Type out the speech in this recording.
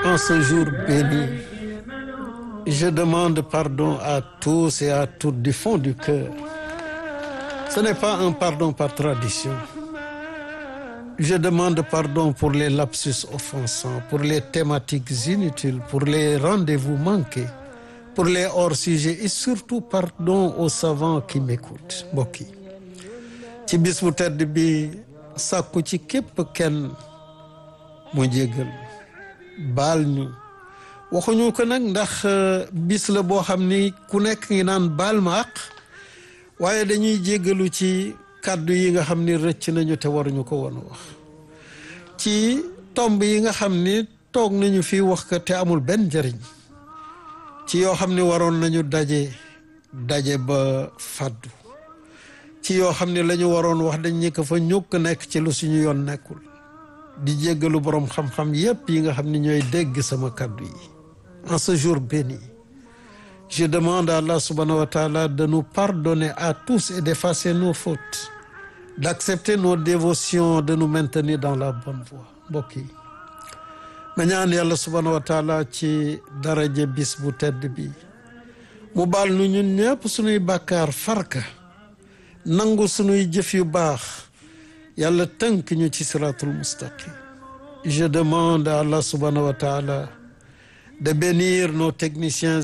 En ce jour béni, je demande pardon à tous et à toutes du fond du cœur. Ce n'est pas un pardon par tradition. Je demande pardon pour les lapsus offensants, pour les thématiques inutiles, pour les rendez-vous manqués, pour les hors-sujets et surtout pardon aux savants qui m'écoutent. Mbokk yi ci bis bu tedd bi sàkku ci képp kenn mu jéggal baal ñu waxuñu ko nag ndax bis la boo xam ni ku nekk ngi naan baal ma àq waaye dañuy jéggalu ci kàddu yi nga xam ni rëcc nañu te waruñu ko woon wax ci tomb yi nga xam ni toog nañu fi wax ko te amul benn njëriñ ci yoo xam ni waroon nañu daje ba fàddu ci yoo xam ne la ñu waroon wax dañ ñi ko fa ñukk nekk ci lu suñu yoon nekkul di jéggalu borom xam-xam yépp yi nga xam ne ñooy dégg sama kàddu yi. En ce jour béni, je demande à Allah subhanahu wa ta'ala de nous pardonner à tous et d'effacer nos fautes, d'accepter nos dévotions, de nous maintenir dans la bonne voie. Mbokk yi ma ñaan yàlla subhanahu wa ta'ala ci daraje bis bu tedd bi mu baal nu ñun ñëpp suñuy bàkkaar farka nangu sunuy jëf yu baax yàlla tënk ñu ci siratul mustaqim. Je demande à Allah subhanahu wa ta'ala de bénir nos techniciens